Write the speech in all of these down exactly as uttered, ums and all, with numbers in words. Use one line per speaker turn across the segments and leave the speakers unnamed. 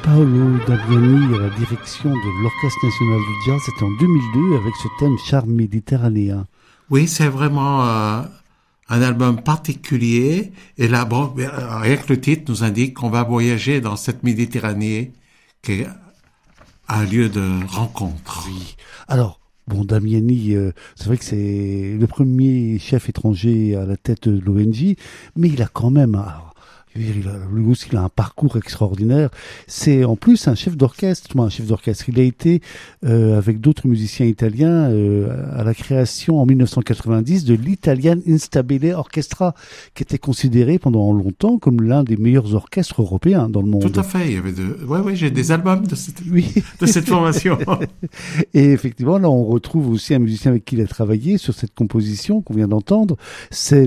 Paolo Damiani à la direction de l'Orchestre national de jazz, c'était en deux mille deux avec ce thème Charme méditerranéen.
Oui, c'est vraiment euh, un album particulier. Et là, bon, rien que le titre nous indique qu'on va voyager dans cette Méditerranée qui est un lieu de rencontre.
Oui. Alors, bon, Damiani, euh, c'est vrai que c'est le premier chef étranger à la tête de l'O N J, mais il a quand même... Alors, Il a, le goût, il a un parcours extraordinaire. C'est en plus un chef d'orchestre. Un chef d'orchestre. Il a été euh, avec d'autres musiciens italiens euh, à la création en dix-neuf cent quatre-vingt-dix de l'Italian Instabile Orchestra, qui était considéré pendant longtemps comme l'un des meilleurs orchestres européens dans le monde.
Tout à fait. Il y avait de. Ouais, ouais, j'ai des albums de cette. Oui. De cette formation.
Et effectivement, là, on retrouve aussi un musicien avec qui il a travaillé sur cette composition qu'on vient d'entendre. C'est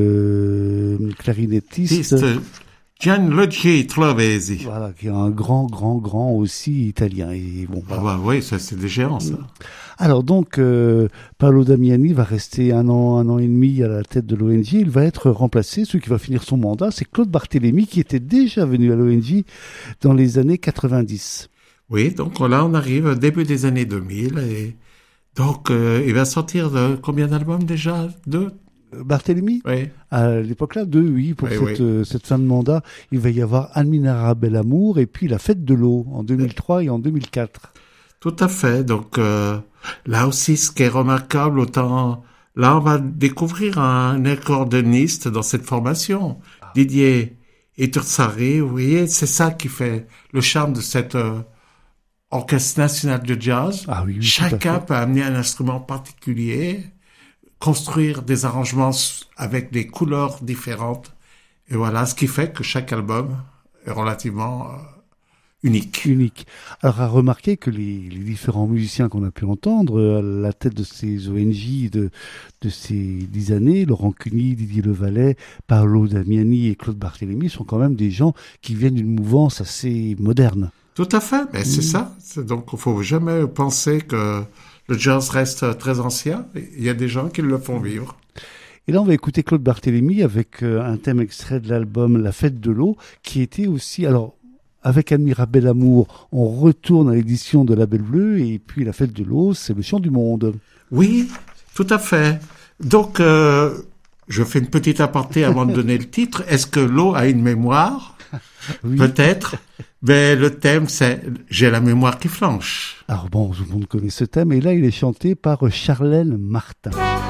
le clarinettiste.
Gianluigi Trovesi.
Voilà, qui est un grand, grand, grand aussi italien. Et bon,
voilà. Ah bah oui, ça c'est des géants, ça.
Alors donc, euh, Paolo Damiani va rester un an, un an et demi à la tête de l'O N J. Il va être remplacé. Celui qui va finir son mandat, c'est Claude Barthélémy, qui était déjà venu à l'O N J dans les années quatre-vingt-dix.
Oui, donc là on arrive au début des années deux mille. Et donc, euh, il va sortir de combien d'albums déjà? Deux?
Barthélémy,
oui.
À l'époque-là, deux, oui, pour
oui,
cette,
oui.
Euh, cette fin de mandat. Il va y avoir Alminara Bel Amour et puis La Fête de l'eau en deux mille trois et en deux mille quatre.
Tout à fait. Donc, euh, là aussi, ce qui est remarquable, autant... Là, on va découvrir un accordéoniste dans cette formation. Ah. Didier Iturzari, vous voyez, c'est ça qui fait le charme de cette euh, orchestre national de jazz.
Ah, oui, oui,
chacun peut amener un instrument particulier, construire des arrangements avec des couleurs différentes. Et voilà, ce qui fait que chaque album est relativement euh, unique.
Unique. Alors, à remarquer que les, les différents musiciens qu'on a pu entendre à la tête de ces O N J de, de ces dix années, Laurent Cuny, Didier Levallet, Paolo Damiani et Claude Barthélémy, sont quand même des gens qui viennent d'une mouvance assez moderne.
Tout à fait, mais mmh. c'est ça. C'est donc, il ne faut jamais penser que le jazz reste très ancien. Il y a des gens qui le font vivre.
Et là, on va écouter Claude Barthélémy avec euh, un thème extrait de l'album La Fête de l'eau, qui était aussi... Alors, avec Almira Bel Amour, on retourne à l'édition de La Belle Bleue, et puis La Fête de l'eau, c'est le chant du monde.
Oui, tout à fait. Donc, euh, je fais une petite aparté avant de donner le titre. Est-ce que l'eau a une mémoire? Oui. Peut-être. Mais le thème, c'est « J'ai la mémoire qui flanche ».
Alors bon, tout le monde connaît ce thème, et là, il est chanté par Charlène Martin.